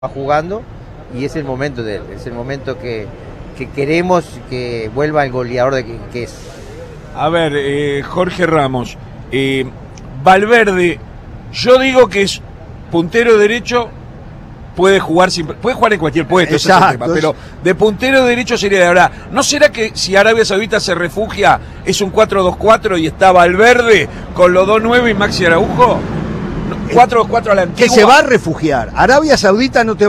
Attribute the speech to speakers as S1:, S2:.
S1: jugando y es el momento de él, es el momento que queremos que vuelva el goleador que es.
S2: A ver, Jorge Ramos, Valverde, yo digo que es puntero derecho, puede jugar en cualquier puesto, ese es el tema, pero de puntero derecho sería de ahora. ¿No será que si Arabia Saudita se refugia es un 4-2-4 y está Valverde con los 2-9 y Maxi Araujo? 4-2-4 a la antigua.
S3: Que se va a refugiar. Arabia Saudita no te